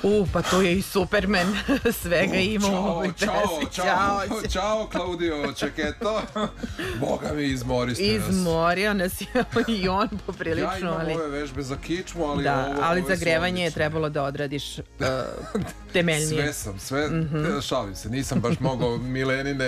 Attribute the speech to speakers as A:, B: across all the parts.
A: Pa to je i Superman, svega ima u ovoj pesmi.
B: Ćao, Claudio Cecchetto. Boga mi,
A: izmorio nas je i on poprilično.
B: Ja imam ove vežbe za kičmu, ali
A: da, ali zagrevanje je trebalo da odradiš temeljnije.
B: Sve, šalim se, nisam baš mogao milenine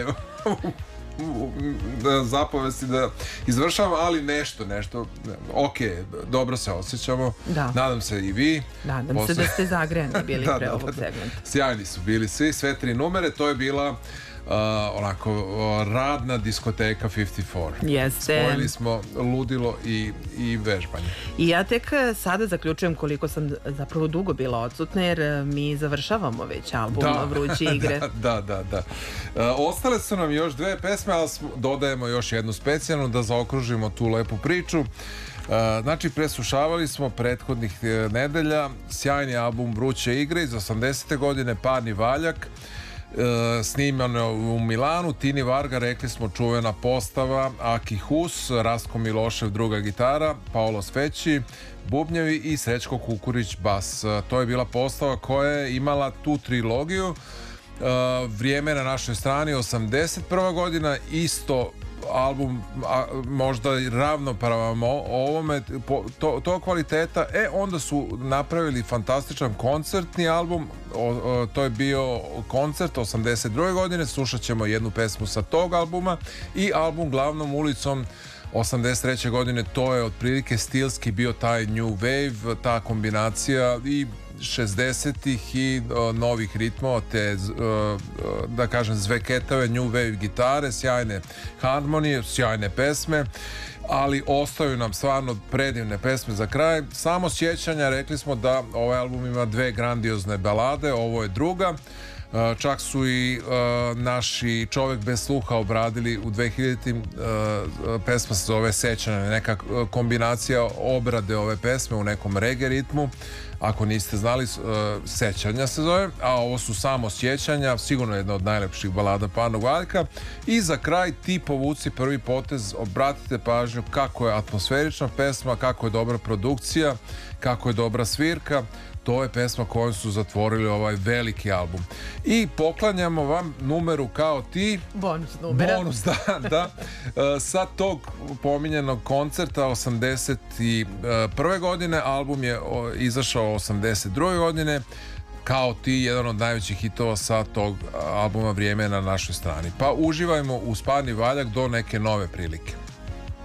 B: zapovesti da izvršavam, ali nešto, ok, dobro se osjećamo, nadam se i vi.
A: Nadam se da ste zagrejani bili pre ovog segmenta.
B: Sjajni su bili svi, sve 3 numere, to je bila onako radna diskoteka 54.
A: Jeste.
B: Spojili smo ludilo i vežbanje.
A: I ja tek sada zaključujem koliko sam zapravo dugo bila odsutna, jer mi završavamo već album Vruće igre.
B: Da. Ostale su nam još 2 pesme, ali dodajemo još jednu specijalnu da zaokružimo tu lepu priču. Znači, preslušavali smo prethodnih nedelja sjajni album Vruće igre iz 80. godine, Parni valjak, snimano u Milanu. Tini Varga, rekli smo, čuvena postava, Aki Hus, Rastko Milošev druga gitara, Paolo Sveći bubnjevi i Srećko Kukurić bas. To je bila postava koja je imala tu trilogiju. Vrijeme na našoj strani 81. godina, isto album, možda ravnopravan ovome, to kvaliteta. Onda su napravili fantastičan koncertni album, to je bio koncert 82. godine, slušat ćemo jednu pesmu sa tog albuma, i album Glavnom ulicom 83. godine, to je otprilike stilski bio taj new wave, ta kombinacija i 60-ih i novih ritmova, te da kažem zveketave new wave gitare, sjajne harmonije, sjajne pesme, ali ostaju nam stvarno predivne pesme za kraj. Samo sjećanja, rekli smo da ovaj album ima 2 grandiozne balade, ovo je druga. Čak su i naši Čovek bez sluha obradili u 2000-im, pesma se zove Sećanja, neka kombinacija obrade ove pesme u nekom reggae ritmu. Ako niste znali, Sećanja se zove, a ovo su samo sjećanja, sigurno jedna od najlepših balada Parnog valjka. I za kraj Ti povuci prvi potez, obratite pažnju kako je atmosferična pesma, kako je dobra produkcija, kako je dobra svirka. To je pesma kojom su zatvorili ovaj veliki album. I poklanjamo vam numeru Kao ti.
A: Bonus numera.
B: Bonus, da. Sa tog pominjenog koncerta 81. godine. Album je izašao 82. godine. Kao ti, jedan od najvećih hitova sa tog albuma Vrijeme na našoj strani. Pa uživajmo uz Parni valjak do neke nove prilike.